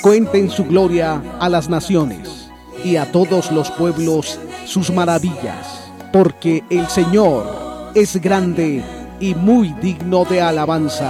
Cuenten su gloria a las naciones y a todos los pueblos sus maravillas, porque el Señor es grande y muy digno de alabanza.